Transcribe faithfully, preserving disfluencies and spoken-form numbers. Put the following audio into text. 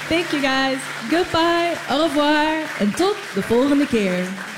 Thank you guys. Goodbye, au revoir en tot de volgende keer.